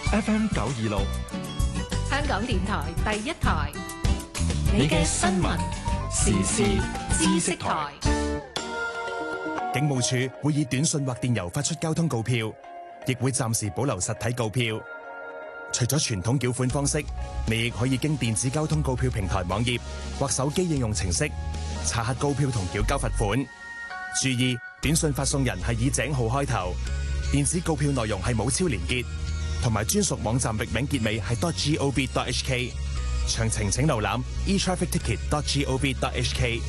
FM 926， 香港電台第一台，你嘅新聞時事知識台。 警務處會以短信或電郵發出交通告票，亦會暫時保留實體告票。除咗傳統繳款方式，你亦可以經電子交通告票平台網頁或手機應用程式查核告票同繳交罰款。注意，短信發送人係以井號開頭，電子告票內容係冇超連結，同埋專屬網站域名結尾係 .gov.hk。詳情請瀏覽 etrafficticket.gov.hk。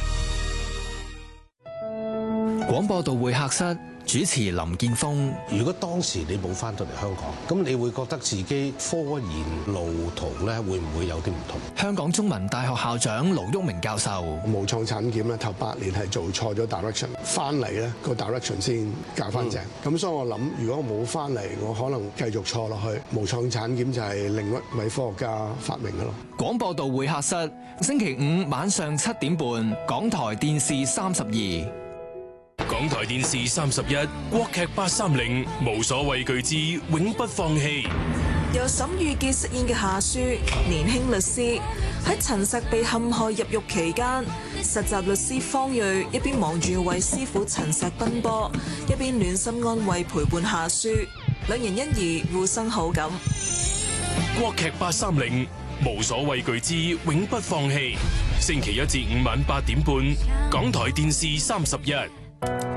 廣播道會客室主持林建峰。 如果當時你冇翻到嚟香港，咁你會覺得自己科研路途咧會唔會有啲唔同？ 香港中文大學校長盧煜明教授。 無創產檢咧頭8年係做錯咗 direction， 翻嚟咧個 direction 先教翻正。咁所以我諗，如果我冇翻嚟，我可能繼續錯落去。無創產檢就係另一位科學家發明嘅咯。 廣播道會客室，星期5晚上7點半，港台電視32。 港台電視31，國劇830，無所畏懼之永不放棄。 由沈玉潔飾演嘅夏書，年輕律師喺陳碩被陷害入獄期間，實習律師方睿一邊忙住為師傅陳碩奔波，一邊暖心安慰陪伴夏書，兩人因而互生好感。 國劇830，無所畏懼之永不放棄。星期1至5晚8點半，港台電視31。